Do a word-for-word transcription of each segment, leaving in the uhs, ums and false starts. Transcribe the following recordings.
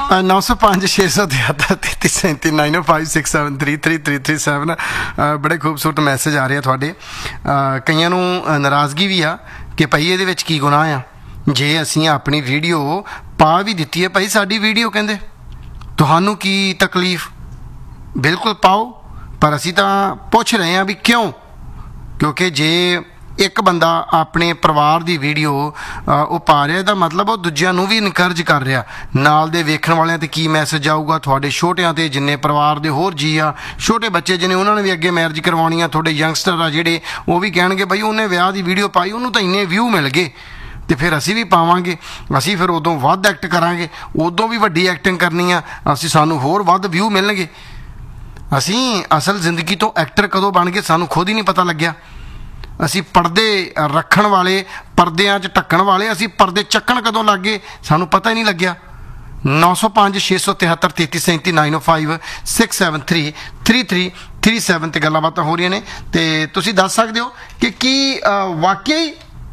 नौ सौ पाँच छे सौ तिहत्तर तैंती सैंती नाइन ओ five six seven three three three three seven बड़े खूबसूरत मैसेज आ रहे ਤੁਹਾਡੇ ਕਈਆਂ ਨੂੰ ਨਾਰਾਜ਼ਗੀ ਵੀ ਆ ਕਿ ਭਾਈ ਇਹਦੇ ਵਿੱਚ ਕੀ ਗੁਨਾਹ ਆ ਜੇ ਅਸੀਂ ਆਪਣੀ ਵੀਡੀਓ ਪਾ ਵੀ ਦਿੱਤੀ ਹੈ ਭਾਈ ਸਾਡੀ ਵੀਡੀਓ ਕਹਿੰਦੇ ਤੁਹਾਨੂੰ ਕੀ ਤਕਲੀਫ ਬਿਲਕੁਲ ਪਾਓ ਪਰ ਅਸੀਂ ਤਾਂ ਪੁੱਛ ਰਹੇ ਹਾਂ ਵੀ ਕਿਉਂ ਕਿਉਂਕਿ ਜੇ ਇੱਕ ਬੰਦਾ ਆਪਣੇ ਪਰਿਵਾਰ ਦੀ ਵੀਡੀਓ ਉਹ ਪਾ ਰਿਹਾ ਇਹਦਾ ਮਤਲਬ ਉਹ ਦੂਜਿਆਂ ਨੂੰ ਵੀ ਇਨਕਰੇਜ ਕਰ ਰਿਹਾ ਨਾਲ ਦੇ ਵੇਖਣ ਵਾਲਿਆਂ 'ਤੇ ਕੀ ਮੈਸੇਜ ਆਊਗਾ ਤੁਹਾਡੇ ਛੋਟਿਆਂ 'ਤੇ ਜਿੰਨੇ ਪਰਿਵਾਰ ਦੇ ਹੋਰ ਜੀ ਆ ਛੋਟੇ ਬੱਚੇ ਜਿਹਨੇ ਉਹਨਾਂ ਨੇ ਵੀ ਅੱਗੇ ਮੈਰਿਜ ਕਰਵਾਉਣੀ ਆ ਤੁਹਾਡੇ ਯੰਗਸਟਰ ਆ ਜਿਹੜੇ ਉਹ ਵੀ ਕਹਿਣਗੇ ਬਈ ਉਹਨੇ ਵਿਆਹ ਦੀ ਵੀਡੀਓ ਪਾਈ ਉਹਨੂੰ ਤਾਂ ਇੰਨੇ ਵਿਊ ਮਿਲ ਗਏ ਅਤੇ ਫਿਰ ਅਸੀਂ ਵੀ ਪਾਵਾਂਗੇ ਅਸੀਂ ਫਿਰ ਉਦੋਂ ਵੱਧ ਐਕਟ ਕਰਾਂਗੇ ਉਦੋਂ ਵੀ ਵੱਡੀ ਐਕਟਿੰਗ ਕਰਨੀ ਆ ਅਸੀਂ ਸਾਨੂੰ ਹੋਰ ਵੱਧ ਵਿਊ ਮਿਲਣਗੇ ਅਸੀਂ ਅਸਲ ਜ਼ਿੰਦਗੀ ਤੋਂ ਐਕਟਰ ਕਦੋਂ ਬਣ ਗਏ ਸਾਨੂੰ ਖੁਦ ਹੀ ਨਹੀਂ ਪਤਾ ਲੱਗਿਆ ਅਸੀਂ ਪਰਦੇ ਰੱਖਣ ਵਾਲੇ ਪਰਦਿਆਂ 'ਚ ਢੱਕਣ ਵਾਲੇ ਅਸੀਂ ਪਰਦੇ ਚੱਕਣ ਕਦੋਂ ਲੱਗ ਗਏ ਸਾਨੂੰ ਪਤਾ ਹੀ ਨਹੀਂ ਲੱਗਿਆ ਨੌ ਸੌ ਪੰਜ ਛੇ ਸੌ ਤਿਹੱਤਰ ਤੇਤੀ ਸੈਂਤੀ ਨਾਈਨ ਓ five six seven three three three three seven 'ਤੇ ਗੱਲਾਂ ਬਾਤਾਂ ਹੋ ਰਹੀਆਂ ਨੇ ਅਤੇ ਤੁਸੀਂ ਦੱਸ ਸਕਦੇ ਹੋ ਕਿ ਕੀ ਵਾਕਈ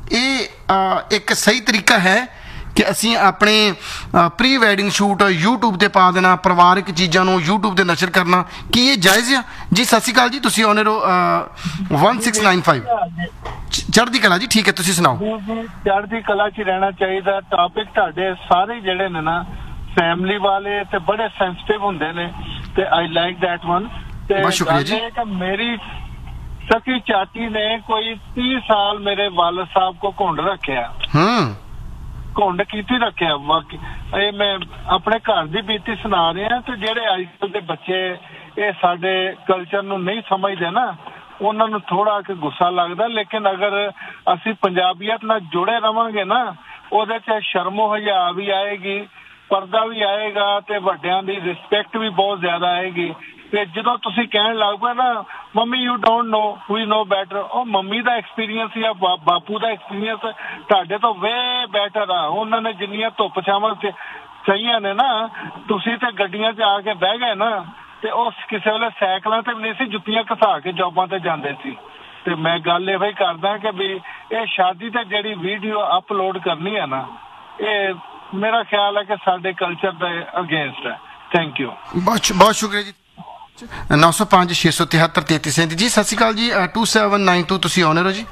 ਇਹ ਇੱਕ ਸਹੀ ਤਰੀਕਾ ਹੈ ਕਿ ਅਸੀਂ ਆਪਣੇ ਪ੍ਰੀ ਵੈਡਿੰਗ ਸ਼ੂਟ ਯੂਟਿਊਬ 'ਤੇ ਪਾ ਦੇਣਾ ਪਰਿਵਾਰਕ ਚੀਜ਼ਾਂ ਨੂੰ ਯੂਟਿਊਬ 'ਤੇ ਨਸ਼ਰ ਕਰਨਾ ਕੀ ਇਹ ਜਾਇਜ਼ ਆ ਜੀ ਸਤਿ ਸ਼੍ਰੀ ਅਕਾਲ ਜੀ ਤੁਸੀਂ ਆਨਰ ਹੋ ਵਨ ਸਿਕਸ ਨਾਈਨ ਫਾਈਵ ਚੜ੍ਹਦੀ ਕਲਾ ਜੀ ਠੀਕ ਹੈ ਤੁਸੀਂ ਸੁਣਾਓ ਚੜ੍ਹਦੀ ਕਲਾ 'ਚ ਰਹਿਣਾ ਚਾਹੀਦਾ ਟੌਪਿਕ ਤੁਹਾਡੇ ਸਾਰੇ ਜਿਹੜੇ ਨੇ ਨਾ ਫੈਮਿਲੀ ਵਾਲੇ ਤੇ ਬੜੇ ਸੈਂਸਿਟਿਵ ਹੁੰਦੇ ਨੇ ਤੇ ਆਈ ਲਾਈਕ ਦੈਟ ਵਨ ਤੇ ਬਹੁਤ ਸ਼ੁਕਰੀਆ ਜੀ ਮੇਰੀ ਸਕੀ ਚਾਚੀ ਨੇ ਕੋਈ ਤੀਹ ਸਾਲ ਮੇਰੇ ਵਾਲਦ ਸਾਹਿਬ ਕੋ ਘੁੰਡ ਰੱਖਿਆ ਹੂੰ ਘੁੰਡ ਕੀਤੀ ਰੱਖਿਆ ਬਾਕੀ ਇਹ ਮੈਂ ਆਪਣੇ ਘਰ ਦੀ ਬੀਤੀ ਸੁਣਾ ਰਿਹਾ ਤੇ ਜਿਹੜੇ ਅੱਜ ਕੱਲ੍ਹ ਦੇ ਬੱਚੇ ਇਹ ਸਾਡੇ ਕਲਚਰ ਨੂੰ ਨਹੀਂ ਸਮਝਦੇ ਨਾ ਉਹਨਾਂ ਨੂੰ ਥੋੜਾ ਕਿ ਗੁੱਸਾ ਲੱਗਦਾ ਲੇਕਿਨ ਅਗਰ ਅਸੀਂ ਪੰਜਾਬੀਅਤ ਨਾਲ ਜੁੜੇ ਰਵਾਂਗੇ ਨਾ ਉਹਦੇ 'ਚ ਸ਼ਰਮੋ ਹਯਾ ਵੀ ਆਏਗੀ ਪਰਦਾ ਵੀ ਆਏਗਾ ਤੇ ਵੱਡਿਆਂ ਦੀ ਰਿਸਪੈਕਟ ਵੀ ਬਹੁਤ ਜ਼ਿਆਦਾ ਆਏਗੀ ਤੇ ਜਦੋਂ ਤੁਸੀਂ ਕਹਿਣ ਲੱਗ ਪਏ ਨਾ mummy you don't know we no better ਉਹ ਮੰਮੀ ਦਾ ਐਕਸਪੀਰੀਅੰਸ ਜਾਂ ਬਾਪੂ ਦਾ ਐਕਸਪੀਰੀਅੰਸ ਤੁਹਾਡੇ ਤੋਂ ਵੇ ਬੈਟਰ ਆ ਉਹਨਾਂ ਨੇ ਜਿੰਨੀਆਂ ਧੁੱਪ ਛਾਵਾਂ ਸਹੀਆਂ ਨੇ ਨਾ ਤੁਸੀਂ ਤੇ ਗੱਡੀਆਂ 'ਚ ਆ ਕੇ ਬਹਿ ਗਏ ਨਾ ਤੇ ਉਹ ਕਿਸੇ ਵੇਲੇ ਸਾਈਕਲਾਂ ਤੇ ਵੀ ਨਹੀਂ ਸੀ ਜੁੱਤੀਆਂ ਘਸਾ ਕੇ ਜੌਬਾਂ ਤੇ ਜਾਂਦੇ ਸੀ ਤੇ ਮੈਂ ਗੱਲ ਇਹ ਹੀ ਕਰਦਾ ਕਿ ਵੀ ਇਹ ਸ਼ਾਦੀ ਤੇ ਜਿਹੜੀ ਵੀਡੀਓ ਅਪਲੋਡ ਕਰਨੀ ਹੈ ਨਾ ਇਹ ਮੇਰਾ ਖਿਆਲ ਹੈ ਕਿ ਸਾਡੇ ਕਲਚਰ ਦੇ ਅਗੇਂਸਟ ਹੈ ਥੈਂਕ ਯੂ ਬਹੁਤ ਬਹੁਤ ਸ਼ੁਕਰੀਆ ਜੀ ਨੌ ਸੌ ਪੰਜ ਛੇ ਸੌ ਤਿਹੱਤਰ ਤੇਤੀ ਸੈਂਤੀ ਜੀ ਸਤਿ ਸ਼੍ਰੀ ਅਕਾਲ ਜੀ ਟੂ ਸੈਵਨ ਨਾਈਨ ਟੂ ਤੁਸੀਂ ਆਨਰ ਹੋ ਜੀ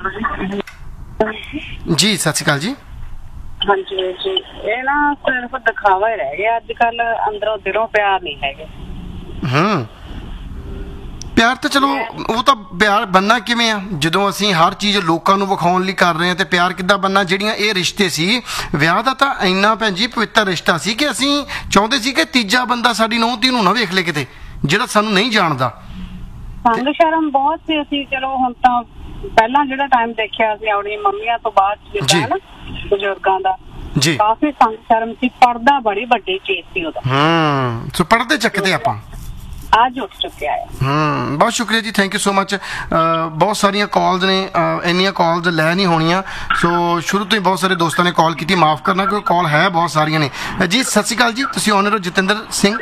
ਜੀ ਸਤਿ ਸ਼੍ਰੀ ਅਕਾਲ ਜੀ ਹਾਂਜੀ ਜੀ ਇਹ ਨਾ ਸਿਰਫ ਦਿਖਾਵਾ ਹੀ ਰਹਿ ਗਿਆ ਅੱਜ ਕੱਲ ਅੰਦਰੋਂ ਦਿਲੋਂ ਪਿਆਰ ਨਹੀਂ ਹੈਗੇ ਹੂੰ ਪਿਆਰ ਤਾਂ ਚਲੋ ਉਹ ਤਾਂ ਪਿਆਰ ਬਣਨਾ ਕਿਵੇਂ ਆ ਜਦੋਂ ਅਸੀਂ ਹਰ ਚੀਜ਼ ਲੋਕਾਂ ਨੂੰ ਵਿਖਾਉਣ ਲਈ ਕਰ ਰਹੇ ਹਾਂ ਤੇ ਪਿਆਰ ਕਿੱਦਾਂ ਬਣਨਾ ਜਿਹੜੀਆਂ ਇਹ ਰਿਸ਼ਤੇ ਸੀ ਵਿਆਹ ਦਾ ਤਾਂ ਇੰਨਾ ਭੈਣ ਜੀ ਪਵਿੱਤਰ ਰਿਸ਼ਤਾ ਸੀ ਕਿ ਅਸੀਂ ਚਾਹੁੰਦੇ ਸੀ ਕਿ ਤੀਜਾ ਬੰਦਾ ਸਾਡੀ ਨੂੰਹ ਧੀ ਨੂੰ ਨਾ ਵੇਖ ਲੇ ਕਿਤੇ ਜਿਹੜਾ ਸਾਨੂੰ ਨਹੀਂ ਜਾਣਦਾ ਸਾਨੂੰ ਸ਼ਰਮ ਬਹੁਤ ਸੀ ਅਸੀਂ ਚਲੋ ਹੁਣ ਤਾਂ ਪਹਿਲਾਂ ਜਿਹੜਾ ਟਾਈਮ ਦੇਖਿਆ ਅਸੀਂ ਆਪਣੀ ਮੰਮੀਆਂ ਤੋਂ ਬਾਅਦ ਜਿੱਦਾਂ ਹੈ ਨਾ ਬਜ਼ੁਰਗਾਂ ਦਾ ਜੀ ਕਾਫੀ ਸ਼ਰਮ ਸੀ ਪਰਦਾ ਬੜੀ ਵੱਡੀ ਚੀਜ਼ ਸੀ ਉਹਦਾ ਹੂੰ ਸੋ ਪਰਦੇ ਚੱਕਦੇ ਆਪਾਂ ਅੱਜ ਉੱਠ ਚੁੱਕਿਆ ਹੈ ਹੂੰ ਬਹੁਤ ਸ਼ੁਕਰੀਆ ਜੀ ਥੈਂਕ ਯੂ ਸੋ ਮਚ ਬਹੁਤ ਸਾਰੀਆਂ ਕਾਲਸ ਨੇ ਇੰਨੀਆਂ ਕਾਲਸ ਲੈ ਨਹੀਂ ਹੋਣੀਆਂ ਸੋ ਸ਼ੁਰੂ ਤੋਂ ਹੀ ਬਹੁਤ ਸਾਰੇ ਦੋਸਤਾਂ ਨੇ ਕਾਲ ਕੀਤੀ ਮਾਫ ਕਰਨਾ ਕਿਉਂਕਿ ਕਾਲ ਹੈ ਬਹੁਤ ਸਾਰੀਆਂ ਨੇ ਜੀ ਸਤਿ ਸ਼੍ਰੀ ਅਕਾਲ ਜੀ ਤੁਸੀਂ ਆਨਰ ਹੋ ਜਤਿੰਦਰ ਸਿੰਘ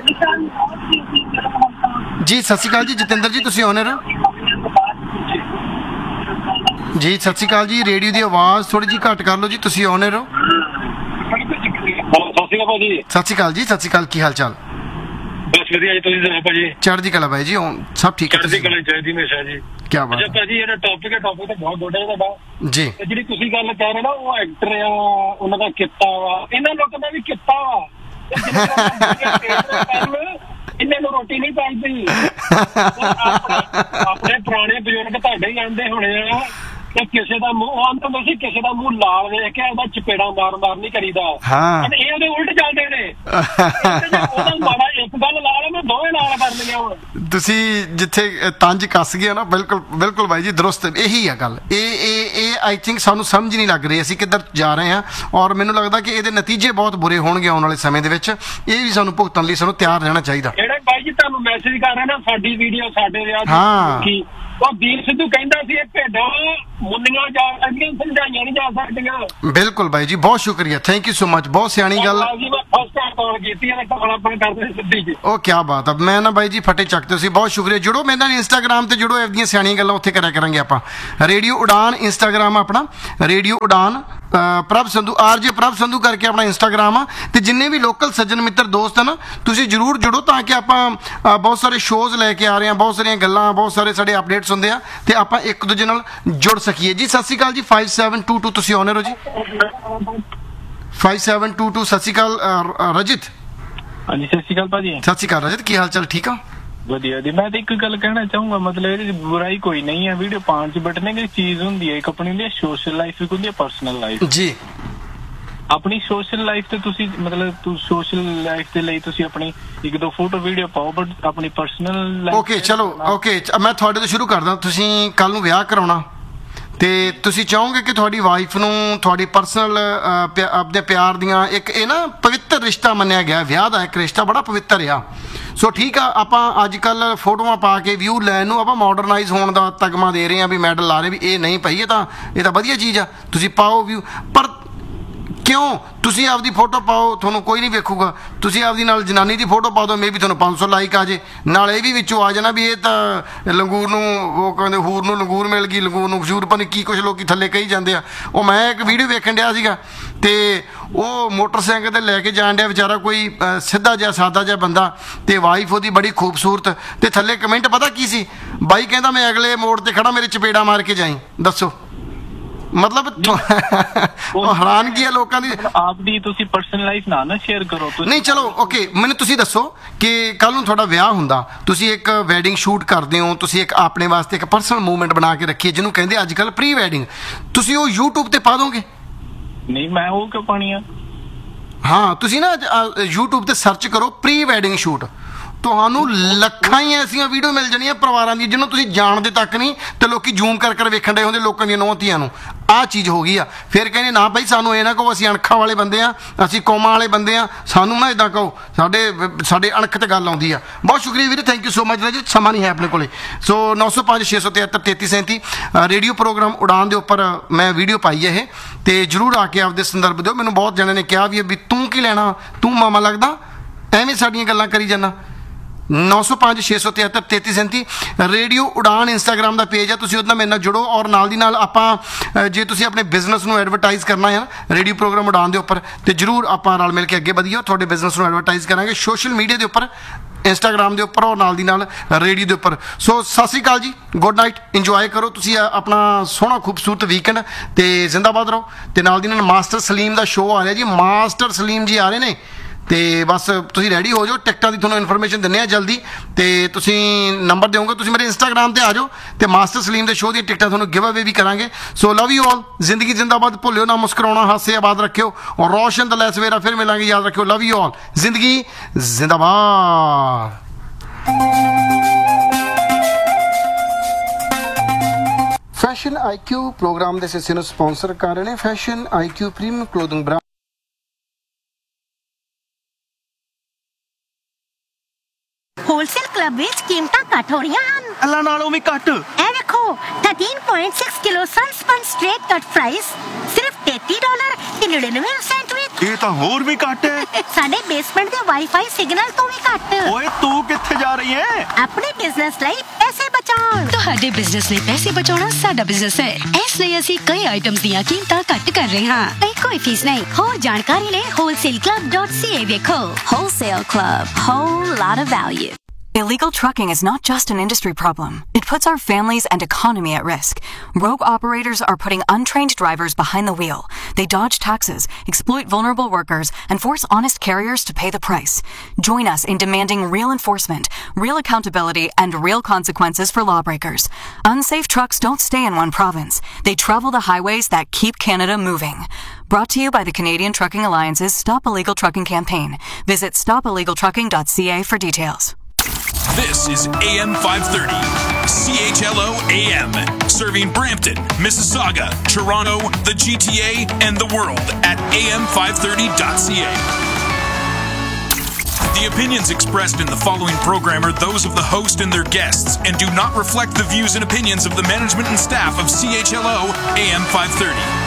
ਜੀ ਸਤਿ ਸ਼੍ਰੀ ਅਕਾਲ ਜੀ ਜਤਿੰਦਰ ਜੀ ਤੁਸੀਂ ਆਨਰ ਹੋ ਜੀ ਸਤਿ ਸ਼੍ਰੀ ਅਕਾਲ ਜੀ ਰੇਡੀਓ ਦੀ ਆਵਾਜ਼ ਥੋੜੀ ਜਿਹੀ ਘੱਟ ਕਰ ਲਓ ਜੀ ਤੁਸੀਂ ਆਨਰ ਹੋ ਸਤਿ ਸ਼੍ਰੀ ਅਕਾਲ ਜੀ ਸਤਿ ਸ਼੍ਰੀ ਅਕਾਲ ਜੀ ਸਤਿ ਸ਼੍ਰੀ ਅਕਾਲ ਕੀ ਹਾਲ ਚਾਲ ਬਸ ਵਧੀਆ ਜੀ ਤੁਸੀਂ ਸੁਣਾਓ ਭਾਜੀ ਚੜ੍ਹਦੀ ਕਲਾ ਬਾਈ ਜੀ ਸਭ ਠੀਕ ਹੈ ਚੜ੍ਹਦੀ ਕਲਾ ਚਾਹੀਦੀ ਹਮੇਸ਼ਾ ਜੀ ਕੀ ਬਾਤ ਹੈ ਭਾਜੀ ਇਹਦਾ ਟੌਪਿਕ ਹੈ ਟੌਪਿਕ ਤਾਂ ਬਹੁਤ ਗੋਡਾ ਹੈ ਤੁਹਾਡਾ ਜੀ ਜਿਹੜੀ ਤੁਸੀਂ ਗੱਲ ਕਹਿ ਰਹੇ ਨਾ ਉਹ ਐਕਟਰ ਆ ਉਹਨਾਂ ਦਾ ਕਿੱਤਾ ਵਾ ਇਹਨਾਂ ਲੋਕਾਂ ਦਾ ਵੀ ਕਿੱਤਾ ਵਾ ਇਹਨਾਂ ਨੂੰ ਰੋਟੀ ਨਹੀਂ ਪਾਈਦੀ ਆਪਣੇ ਪੁਰਾਣੇ ਬਜ਼ੁਰਗ ਤੁਹਾਡੇ ਹੀ ਆਉਂਦੇ ਹੋਣੇ ਆ ਤੇ ਕਿਸੇ ਦਾ ਮੂੰਹ ਆਉਂਦਾ ਹੁੰਦਾ ਸੀ ਕਿਸੇ ਦਾ ਮੂੰਹ ਲਾਲ ਵੇਖ ਕੇ ਉਹਦਾ ਚਪੇੜਾ ਮਾਰ ਮਾਰ ਨਹੀਂ ਕਰੀਦਾ ਇਹ ਉਹਦੇ ਉਲਟ ਚੱਲਦੇ ਨੇ ਉਹਦਾ ਮਾੜਾ ਇੱਕ ਗੱਲ ਲਾ ਲਾ ਮੈਂ ਦੋਵੇਂ ਨਾਲ ਕਰ ਲਈਆਂ ਹੁਣ ਤੁਸੀਂ ਜਿੱਥੇ ਤੰਜ ਕੱਸ ਗਏ ਨਾ ਬਿਲਕੁਲ ਬਿਲਕੁਲ ਬਾਈ ਜੀ ਦਰੁਸਤ ਇਹੀ ਆ ਗੱਲ ਇਹ ਇਹ ਇਹ ਆਈ ਥਿੰਕ ਸਾਨੂੰ ਸਮਝ ਨਹੀਂ ਲੱਗ ਰਹੀ ਅਸੀਂ ਕਿੱਧਰ ਜਾ ਰਹੇ ਹਾਂ ਔਰ ਮੈਨੂੰ ਲੱਗਦਾ ਕਿ ਇਹਦੇ ਨਤੀਜੇ ਬਹੁਤ ਬੁਰੇ ਹੋਣਗੇ ਆਉਣ ਵਾਲੇ ਸਮੇਂ ਦੇ ਵਿੱਚ ਇਹ ਵੀ ਸਾਨੂੰ ਭੁਗਤਣ ਲਈ ਸਾਨੂੰ ਤਿਆਰ ਰਹਿਣਾ ਚਾਹੀਦਾ ਜਿਹੜੇ ਬਾਈ ਜੀ ਤੁਹਾਨੂੰ ਮੈਸੇਜ ਕਰ ਰਹੇ ਨਾ ਸਾਡੀ ਵੀਡੀਓ ਸਾਡੇ ਵਿਆਹ ਹਾਂ ਦੀ ਉਹ ਦੀਪ ਸਿੱਧੂ ਕਹਿੰਦਾ ਸੀ ਇਹ ਭੇਡਾਂ ਮੁੰਨੀਆਂ ਜਾ ਸਕਦੀਆਂ ਸਮਝਾਈਆਂ ਨਹੀਂ ਜਾ ਸਕਦੀਆਂ ਬਿਲਕੁਲ ਬਾਈ ਜੀ ਬਹੁਤ ਸ਼ੁਕਰੀਆ ਥੈਂਕ ਯੂ ਸੋ ਮਚ ਬਹੁਤ ਸਿਆਣੀ ਗੱਲ ਉਹ ਕੀ ਬਾਤ ਆ ਮੈਂ ਨਾ ਬਾਈ ਜੀ ਫਟੇ ਚੱਕ ਤੁਸੀਂ ਬਹੁਤ ਸ਼ੁਕਰੀਆ ਜੁੜੋ ਮੇਰੇ ਨਾਲ ਇੰਸਟਾਗ੍ਰਾਮ ਤੇ ਜੁੜੋ ਇਹਦੀਆਂ ਸਿਆਣੀਆਂ ਗੱਲਾਂ ਉੱਥੇ ਕਰਿਆ ਕਰਾਂਗੇ ਆਪਾਂ ਰੇਡੀਓ ਉਡਾਨ ਇੰਸਟਾਗ੍ਰਾਮ ਆਪਣਾ ਰੇਡੀਓ ਉਡਾਨ ਪ੍ਰਭ ਸੰਧੂ ਆਰਜੇ ਪ੍ਰਭ ਸੰਧੂ ਕਰਕੇ ਆਪਣਾ ਇੰਸਟਾਗ੍ਰਾਮ ਆ, ਤੇ ਜਿੰਨੇ ਵੀ ਲੋਕਲ ਸੱਜਣ ਮਿੱਤਰ ਦੋਸਤ ਹਨ ਤੁਸੀਂ ਜ਼ਰੂਰ ਜੁੜੋ, ਤਾਂ ਕਿ ਆਪਾਂ ਬਹੁਤ ਸਾਰੇ ਸ਼ੋਜ਼ ਲੈ ਕੇ ਆ ਰਹੇ ਹਾਂ, ਬਹੁਤ ਸਾਰੀਆਂ ਗੱਲਾਂ, ਬਹੁਤ ਸਾਰੇ ਸਾਡੇ ਅਪਡੇਟਸ ਹੁੰਦੇ ਆ, ਤੇ ਆਪਾਂ ਇੱਕ ਦੂਜੇ ਨਾਲ ਜੁੜ ਸਕੀਏ। ਜੀ ਸਤਿ ਸ਼੍ਰੀ ਅਕਾਲ ਜੀ, ਫਾਈਵ ਸੈਵਨ ਟੂ ਟੂ ਤੁਸੀਂ ਆਨਰ ਹੋ ਜੀ, ਫਾਈਵ ਸੈਵਨ ਟੂ ਟੂ। ਸਤਿ ਸ਼੍ਰੀ ਅਕਾਲ ਰਜਿਤ। ਹਾਂਜੀ ਸਤਿ ਸ਼੍ਰੀ ਅਕਾਲ ਭਾਜੀ। ਸਤਿ ਸ਼੍ਰੀ ਅਕਾਲ ਰਜਿਤ, ਕੀ ਹਾਲ ਚਾਲ? ਠੀਕ ਆ, ਵਧੀਆ ਜੀ। ਮੈਂ ਤਾਂ ਇੱਕ ਗੱਲ ਕਹਿਣਾ ਚਾਹੂੰਗਾ, ਮਤਲਬ ਇਹਦੀ ਬੁਰਾਈ ਕੋਈ ਨਹੀਂ ਹੈ ਵੀਡੀਓ ਪਾਉਣ ਚ, ਬਟ ਨੇ ਚੀਜ਼ ਹੁੰਦੀ ਹੈ ਇੱਕ ਆਪਣੀ ਹੁੰਦੀ ਹੈ ਸੋਸ਼ਲ ਲਾਈਫ, ਇੱਕ ਹੁੰਦੀ ਹੈ ਪਰਸਨਲ ਲਾਈਫ ਜੀ। ਆਪਣੀ ਸੋਸ਼ਲ ਲਾਈਫ ਤੇ ਤੁਸੀਂ ਮਤਲਬ ਤੂੰ ਸੋਸ਼ਲ ਲਾਈਫ ਦੇ ਲਈ ਤੁਸੀਂ ਆਪਣੀ ਇੱਕ ਦੋ ਫੋਟੋ ਵੀਡੀਓ ਪਾਓ, ਬਟ ਆਪਣੀ ਪਰਸਨਲ ਲਾਈਫ। ਓਕੇ ਚਲੋ, ਓਕੇ ਮੈਂ ਤੁਹਾਡੇ ਤੋਂ ਸ਼ੁਰੂ ਕਰਦਾ। ਤੁਸੀਂ ਕੱਲ ਨੂੰ ਵਿਆਹ ਕਰਾਉਣਾ ਤੇ ਤੁਸੀਂ ਚਾਹੋਗੇ ਕਿ ਤੁਹਾਡੀ ਵਾਈਫ ਨੂੰ ਤੁਹਾਡੀ ਪਰਸਨਲ ਆਪਣੇ ਪਿਆਰ ਦੀਆਂ ਇੱਕ ਇਹ ਨਾ ਪਵਿੱਤਰ ਰਿਸ਼ਤਾ ਮੰਨਿਆ ਗਿਆ, ਵਿਆਹ ਦਾ ਇੱਕ ਰਿਸ਼ਤਾ ਬੜਾ ਪਵਿੱਤਰ ਆ। ਸੋ ਠੀਕ ਆ, ਆਪਾਂ ਅੱਜ ਕੱਲ੍ਹ ਫੋਟੋਆਂ ਪਾ ਕੇ ਵਿਊ ਲੈਣ ਨੂੰ ਆਪਾਂ ਮਾਡਰਨਾਈਜ਼ ਹੋਣ ਦਾ ਤਗਮਾ ਦੇ ਰਹੇ ਹਾਂ, ਵੀ ਮੈਡਲ ਲਾ ਰਹੇ, ਵੀ ਇਹ ਨਹੀਂ ਭਾਈ, ਇਹ ਤਾਂ ਇਹ ਤਾਂ ਵਧੀਆ ਚੀਜ਼ ਆ, ਤੁਸੀਂ ਪਾਓ ਵਿਊ। ਪਰ ਕਿਉਂ ਤੁਸੀਂ ਆਪਦੀ ਫੋਟੋ ਪਾਓ, ਤੁਹਾਨੂੰ ਕੋਈ ਨਹੀਂ ਵੇਖੂਗਾ। ਤੁਸੀਂ ਆਪਦੀ ਨਾਲ ਜਨਾਨੀ ਦੀ ਫੋਟੋ ਪਾ ਦਿਓ, ਮੇ ਵੀ ਤੁਹਾਨੂੰ ਪੰਜ ਸੌ ਲਾਈਕ ਆ ਜੇ, ਨਾਲ ਇਹ ਵੀ ਵਿੱਚੋਂ ਆ ਜਾਣਾ ਵੀ ਇਹ ਤਾਂ ਲੰਗੂਰ ਨੂੰ, ਉਹ ਕਹਿੰਦੇ ਹੂਰ ਨੂੰ ਲੰਗੂਰ ਮਿਲ ਗਈ, ਲੰਗੂਰ ਨੂੰ ਖਜੂਰ, ਪਤਾ ਨਹੀਂ ਕੀ ਕੁਛ ਲੋਕੀ ਥੱਲੇ ਕਹੀ ਜਾਂਦੇ ਆ। ਉਹ ਮੈਂ ਇੱਕ ਵੀਡੀਓ ਵੇਖਣ ਡਿਆ ਸੀਗਾ, ਤੇ ਉਹ ਮੋਟਰਸਾਈਕਲ ਤੇ ਲੈ ਕੇ ਜਾਣ ਡਿਆ ਵਿਚਾਰਾ ਕੋਈ ਸਿੱਧਾ ਜਿਹਾ ਸਾਦਾ ਜਿਹਾ ਬੰਦਾ, ਤੇ ਵਾਈਫ ਉਹਦੀ ਬੜੀ ਖੂਬਸੂਰਤ, ਤੇ ਥੱਲੇ ਕਮੈਂਟ ਪਤਾ ਕੀ ਸੀ? ਬਾਈ ਕਹਿੰਦਾ ਮੈਂ ਅਗਲੇ ਮੋੜ ਤੇ ਖੜਾ, ਮੇਰੇ ਚਪੇੜਾ ਮਾਰ ਕੇ ਜਾਈ। ਦੱਸੋ, ਮਤਲਬ ਉਹ ਹੈਰਾਨਗੀ ਆ ਲੋਕਾਂ ਦੀ। ਆਪਦੀ ਤੁਸੀਂ ਪਰਸਨਲ ਲਾਈਫ ਨਾ ਨਾ ਸ਼ੇਅਰ ਕਰੋ ਨਹੀਂ। ਚਲੋ ਓਕੇ, ਮੈਨੂੰ ਤੁਸੀਂ ਦੱਸੋ ਕਿ ਕੱਲ ਨੂੰ ਤੁਹਾਡਾ ਵਿਆਹ ਹੁੰਦਾ, ਤੁਸੀਂ ਇੱਕ ਵੈਡਿੰਗ ਸ਼ੂਟ ਕਰਦੇ ਹੋ, ਤੁਸੀਂ ਇੱਕ ਆਪਣੇ ਵਾਸਤੇ ਇੱਕ ਪਰਸਨਲ ਮੂਵਮੈਂਟ ਬਣਾ ਕੇ ਰੱਖੀ ਹੈ, ਜਿਹਨੂੰ ਕਹਿੰਦੇ ਅੱਜ ਕੱਲ੍ਹ ਪ੍ਰੀ ਵੈਡਿੰਗ, ਤੁਸੀਂ ਉਹ ਯੂਟਿਊਬ ਤੇ ਪਾ ਦੋਗੇ? ਨਹੀਂ, ਮੈਂ ਉਹ ਕਿਉਂ ਪਾਣੀ ਆ? ਹਾਂ, ਤੁਸੀਂ ਨਾ ਯੂਟਿਊਬ ਤੇ ਸਰਚ ਕਰੋ ਪ੍ਰੀ ਵੈਡਿੰਗ ਸ਼ੂਟ, ਤੁਹਾਨੂੰ ਲੱਖਾਂ ਹੀ ਐਸੀਆਂ ਵੀਡੀਓ ਮਿਲ ਜਾਣੀਆਂ ਪਰਿਵਾਰਾਂ ਦੀ ਜਿਹਨੂੰ ਤੁਸੀਂ ਜਾਣਦੇ ਤੱਕ ਨਹੀਂ, ਤੇ ਲੋਕੀ ਜ਼ੂਮ ਕਰ ਕਰ ਵੇਖਣ ਡਏ ਹੁੰਦੇ ਲੋਕਾਂ ਦੀਆਂ ਨੌਂ ਧੀਆਂ ਨੂੰ। ਆਹ ਚੀਜ਼ ਹੋ ਗਈ ਆ। ਫਿਰ ਕਹਿੰਦੇ ਨਾ ਭਾਈ ਸਾਨੂੰ ਇਹ ਨਾ ਕਹੋ ਅਸੀਂ ਅਣਖਾਂ ਵਾਲੇ ਬੰਦੇ ਆ, ਅਸੀਂ ਕੌਮਾਂ ਵਾਲੇ ਬੰਦੇ ਆ, ਸਾਨੂੰ ਨਾ ਇੱਦਾਂ ਕਹੋ, ਸਾਡੇ ਸਾਡੇ ਅਣਖ ਤੇ ਗੱਲ ਆਉਂਦੀ ਆ। ਬਹੁਤ ਸ਼ੁਕਰੀਆ ਵੀਰੇ, ਥੈਂਕ ਯੂ ਸੋ ਮਚ। ਜੀ ਸਮਾਂ ਨਹੀਂ ਹੈ ਆਪਣੇ ਕੋਲੇ, ਸੋ ਨੌ ਸੌ ਪੰਜ ਛੇ ਸੌ ਤਿਹੱਤਰ ਤੇਤੀ ਸੈਂਤੀ ਰੇਡੀਓ ਪ੍ਰੋਗਰਾਮ ਉਡਾਨ ਦੇ ਉੱਪਰ ਮੈਂ ਵੀਡੀਓ ਪਾਈ ਹੈ ਇਹ, ਤੇ ਜ਼ਰੂਰ ਆ ਕੇ ਆਪਦੇ ਸੰਦਰਭ ਦਿਓ। ਮੈਨੂੰ ਬਹੁਤ ਜਣਿਆਂ ਨੇ ਕਿਹਾ ਵੀ ਵੀ ਤੂੰ ਕੀ ਲੈਣਾ, ਤੂੰ ਮਾਮਾ ਲੱਗਦਾ, ਐਵੇਂ ਸਾਡੀਆਂ ਗੱਲਾਂ ਕਰੀ ਜਾਂਦਾ। ਨੌ ਸੌ ਪੰਜ ਛੇ ਸੌ ਤਿਹੱਤਰ ਤੇਤੀ ਸੈਂਤੀ ਰੇਡੀਓ ਉਡਾਨ ਇੰਸਟਾਗ੍ਰਾਮ ਦਾ ਪੇਜ ਆ, ਤੁਸੀਂ ਉਹਦੇ ਨਾਲ ਮੇਰੇ ਨਾਲ ਜੁੜੋ। ਔਰ ਨਾਲ ਦੀ ਨਾਲ ਆਪਾਂ ਜੇ ਤੁਸੀਂ ਆਪਣੇ ਬਿਜ਼ਨਸ ਨੂੰ ਐਡਵਰਟਾਈਜ਼ ਕਰਨਾ ਹੈ ਰੇਡੀਓ ਪ੍ਰੋਗਰਾਮ ਉਡਾਨ ਦੇ ਉੱਪਰ, ਤੇ ਜ਼ਰੂਰ ਆਪਾਂ ਰਲ ਮਿਲ ਕੇ ਅੱਗੇ ਵਧੀਏ, ਤੁਹਾਡੇ ਬਿਜ਼ਨਸ ਨੂੰ ਐਡਵਰਟਾਈਜ਼ ਕਰਾਂਗੇ ਸੋਸ਼ਲ ਮੀਡੀਆ ਦੇ ਉੱਪਰ, ਇੰਸਟਾਗ੍ਰਾਮ ਦੇ ਉੱਪਰ, ਔਰ ਨਾਲ ਦੀ ਨਾਲ ਰੇਡੀਓ ਦੇ ਉੱਪਰ। ਸੋ ਸਤਿ ਸ਼੍ਰੀ ਅਕਾਲ ਜੀ, ਗੁੱਡ ਨਾਈਟ, ਇੰਜੋਏ ਕਰੋ ਤੁਸੀਂ ਆਪਣਾ ਸੋਹਣਾ ਖੂਬਸੂਰਤ ਵੀਕਐਂਡ, ਤੇ ਜ਼ਿੰਦਾਬਾਦ ਰਹੋ। ਤੇ ਨਾਲ ਦੀ ਨਾਲ ਮਾਸਟਰ ਸਲੀਮ ਦਾ ਸ਼ੋਅ ਆ ਰਿਹਾ ਜੀ, ਮਾਸਟਰ ਸਲੀਮ ਜੀ ਆ ਰਹੇ ਨੇ, ਤੇ ਬਸ ਤੁਸੀਂ ਰੈਡੀ ਹੋ ਜਾਓ। ਟਿਕਟਾਂ ਦੀ ਤੁਹਾਨੂੰ ਇਨਫੋਰਮੇਸ਼ਨ ਦਿੰਦੇ ਆ ਜਲਦੀ, ਤੇ ਤੁਸੀਂ ਨੰਬਰ ਦਿਓਗੇ, ਤੁਸੀਂ ਮੇਰੇ ਇੰਸਟਾਗ੍ਰਾਮ ਤੇ ਆ ਜਾਓ, ਤੇ ਮਾਸਟਰ ਸਲੀਮ ਦੇ ਸ਼ੋਅ ਦੀਆਂ ਟਿਕਟਾਂ ਤੁਹਾਨੂੰ ਗਿਵ ਅਵੇ ਵੀ ਕਰਾਂਗੇ। ਸੋ ਲਵ ਯੂ ਆਲ, ਜ਼ਿੰਦਗੀ ਜ਼ਿੰਦਾਬਾਦ, ਭੁੱਲਿਓ ਨਾ ਮੁਸਕਰਾਉਣਾ, ਹਾਸੇ ਆਬਾਦ ਰੱਖਿਓ, ਔਰ ਰੋਸ਼ਨ ਦਾ ਲੈ ਸਵੇਰਾ ਫਿਰ ਮਿਲਾਂਗੇ, ਯਾਦ ਰੱਖਿਓ। ਲਵ ਯੂ ਆਲ, ਜ਼ਿੰਦਗੀ ਜ਼ਿੰਦਾਬਾਦ। ਫੈਸ਼ਨ ਆਈਕਿਊ ਪ੍ਰੋਗਰਾਮ ਦੇ ਹਿੱਸੇ ਨੂੰ ਸਪਾਂਸਰ ਕਰ ਰਹੇ ਨੇ fashion IQ premium clothing brand. Wholesale club ਵਿੱਚ ਕੀਮਤਾਂ ਘੱਟ ਹੋ ਰਹੀਆਂ ਹਨ। ਅੱਲਾ ਨਾਲੋਂ ਵੀ ਘੱਟ। ਇਹ ਵੇਖੋ, thirteen point six kilo ਸਨਸਪਨ straight ਕੱਟ ਫਰਾਈਜ਼ ਸਿਰਫ ਤੇਤੀ ਡਾਲਰ ਤੇ ਨੜਿਨਵੇਂ ਸੈਂਟ ਵਿੱਚ। ਇਹ ਤਾਂ ਹੋਰ ਵੀ ਘੱਟ ਹੈ। ਸਾਡੇ ਬੇਸਮੈਂਟ ਦੇ ਵਾਈਫਾਈ ਸਿਗਨਲ ਤੋਂ ਵੀ ਘੱਟ। ਓਏ ਤੂੰ ਕਿੱਥੇ ਜਾ ਰਹੀ ਹੈ? ਆਪਣੇ ਬਿਜ਼ਨਸ ਲਈ ਪੈਸੇ ਬਚਾਉਣ। ਤੁਹਾਡੇ ਬਿਜ਼ਨਸ ਲਈ ਪੈਸੇ ਬਚਾਉਣਾ ਸਾਡਾ ਬਿਜ਼ਨਸ ਹੈ, ਇਸ ਲਈ ਅਸੀਂ ਕਈ ਆਈਟਮਸ ਦੀਆਂ ਕੀਮਤਾਂ ਘੱਟ ਕਰ ਰਹੇ ਹਾਂ। ਕੋਈ ਫੀਸ ਨਹੀਂ। ਹੋਰ ਜਾਣਕਾਰੀ ਲਈ wholesale club dot c a ਵੇਖੋ। Wholesale Club, whole lot of value. Illegal trucking is not just an industry problem. It puts our families and economy at risk. Rogue operators are putting untrained drivers behind the wheel. They dodge taxes, exploit vulnerable workers, and force honest carriers to pay the price. Join us in demanding real enforcement, real accountability, and real consequences for lawbreakers. Unsafe trucks don't stay in one province. They travel the highways that keep Canada moving. Brought to you by the Canadian Trucking Alliance's Stop Illegal Trucking campaign. Visit stop illegal trucking dot c a for details. This is A M five thirty, C H L O A M, serving Brampton, Mississauga, Toronto, the G T A, and the world at A M five thirty dot c a. The opinions expressed in the following program are those of the host and their guests and do not reflect the views and opinions of the management and staff of C H L O A M five thirty.